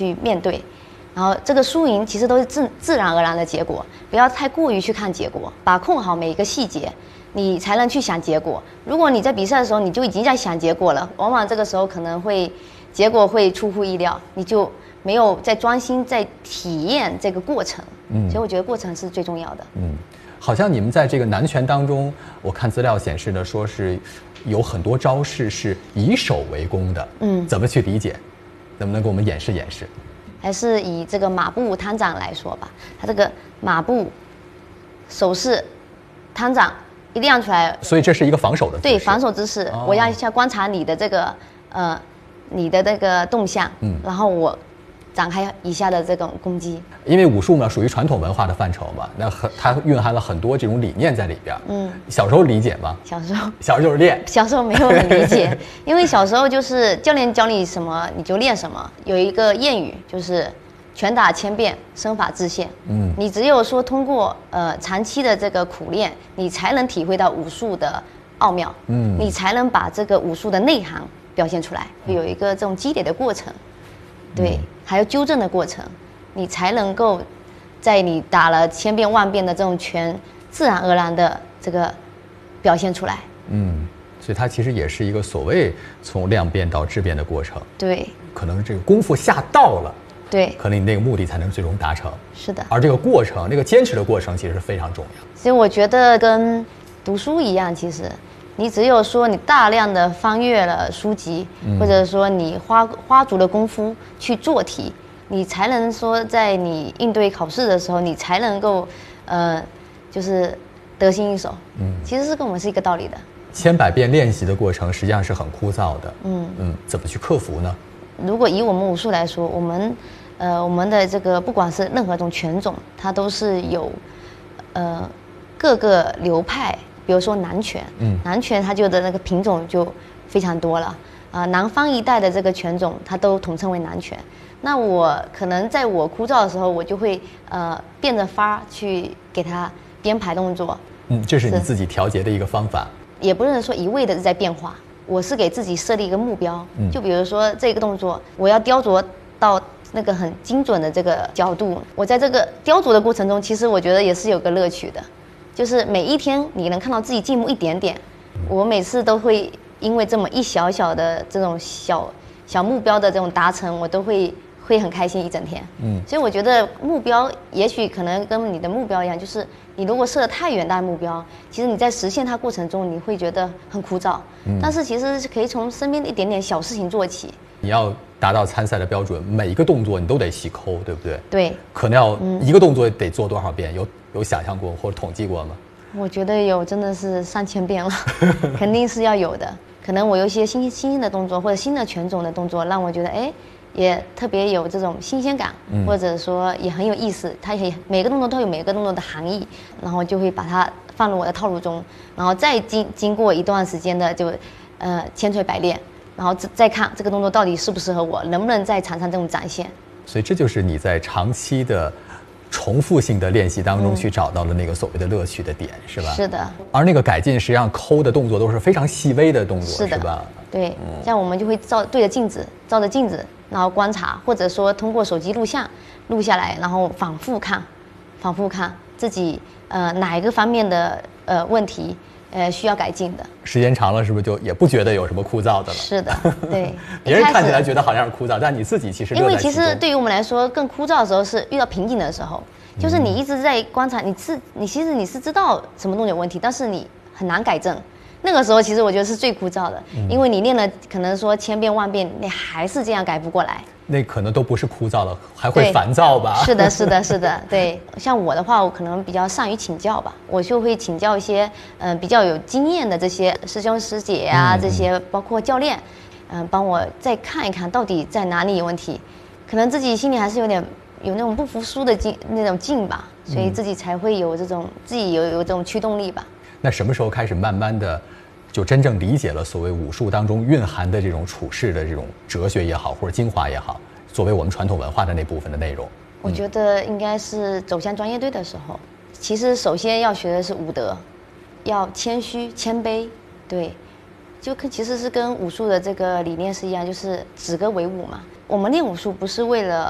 去面对。然后这个输赢其实都是自然而然的结果，不要太过于去看结果，把控好每一个细节，你才能去想结果。如果你在比赛的时候你就已经在想结果了，往往这个时候可能会结果会出乎意料，你就没有在专心在体验这个过程。所以我觉得过程是最重要的。 好像你们在这个男拳当中，我看资料显示呢，说是有很多招式是以手为攻的。怎么去理解？能不能给我们演示演示？ 还是以这个马步摊掌来说吧，它这个马步手势摊掌一定要出来， 所以这是一个防守的姿势。 对，防守姿势。我要观察你的这个你的那个动向，然后我展开以下的这种攻击。 因为武术呢属于传统文化的范畴嘛，那它蕴含了很多这种理念在里边。小时候理解吗？小时候就是练。 小时候没有很理解，因为小时候就是教练教你什么你就练什么。有一个谚语就是拳打千遍，身法自现。你只有说通过长期的这个苦练，你才能体会到武术的奥妙。你才能把这个武术的内涵表现出来，有一个这种积累的过程。对，还有纠正的过程，你才能够在你打了千遍万遍的这种拳，自然而然的这个表现出来。 所以它其实也是一个所谓从量变到质变的过程。 对， 可能这个功夫下到了， 对， 可能你那个目的才能最终达成。 是的。 而这个过程，那个坚持的过程，其实是非常重要。 所以我觉得跟读书一样，其实你只有说你大量的翻阅了书籍，或者说你花足了功夫去做题，你才能说在你应对考试的时候，你才能够就是得心应手。其实是跟我们是一个道理的。 千百遍练习的过程实际上是很枯燥的。怎么去克服呢？ 如果以我们武术来说，我们的这个不管是任何一种拳种，它都是有各个流派。比如说南拳，南拳它就的那个品种就非常多了。南方一带的这个拳种，它都统称为南拳。那我可能在我枯燥的时候，我就会变着法儿去给它编排动作。 这是你自己调节的一个方法。 也不是说一味的在变化，我是给自己设立一个目标。就比如说这个动作，我要雕琢到那个很精准的这个角度。我在这个雕琢的过程中，其实我觉得也是有个乐趣的。就是每一天你能看到自己进步一点点，我每次都会因为这么一小小的这种小目标的这种达成，我都会很开心一整天。所以我觉得目标也许可能跟你的目标一样，就是你如果设得太远大的目标，其实你在实现它过程中你会觉得很枯燥。但是其实是可以从身边的一点点小事情做起。 你要达到参赛的标准，每一个动作你都得细抠，对不对？ 对。 可能要一个动作得做多少遍？有想象过或者统计过吗？ 我觉得有，真的是3000遍了，肯定是要有的。可能我有一些新兴的动作或者新的拳种的动作，让我觉得也特别有这种新鲜感，或者说也很有意思。它也每个动作都有每个动作的含义，然后就会把它放入我的套路中，然后再经过一段时间的就千锤百炼，然后再看这个动作到底适不适合我，能不能在场上这种展现。 所以这就是你在长期的重复性的练习当中去找到了那个所谓的乐趣的点，是吧？ 是的。 而那个改进实际上抠的动作都是非常细微的动作， 是吧？ 对。像我们就会对着镜子，照着镜子，然后观察，或者说通过手机录像录下来，然后反复看自己哪一个方面的问题需要改进的。 时间长了是不是就也不觉得有什么枯燥的了？ 是的，对。 别人看起来觉得好像是枯燥，但你自己其实因为其实对于我们来说，更枯燥的时候是遇到瓶颈的时候，就是你一直在观察，你其实你是知道什么东西有问题，但是你很难改正。那个时候其实我觉得是最枯燥的，因为你练了可能说千遍万遍，你还是这样改不过来。 那可能都不是枯燥了，还会烦躁吧？ 是的，对。像我的话，我可能比较善于请教吧，我就会请教一些比较有经验的这些师兄师姐啊，这些包括教练，帮我再看一看到底在哪里有问题。可能自己心里还是有那种不服输的那种劲吧，所以自己才会有这种自己有这种驱动力吧。 那什么时候开始慢慢的就真正理解了所谓武术当中蕴含的这种处事的这种哲学也好，或者精华也好，作为我们传统文化的那部分的内容？ 我觉得应该是走向专业队的时候。其实首先要学的是武德，要谦虚谦卑，对，其实是跟武术的这个理念是一样，就是止戈为武嘛。我们练武术不是为了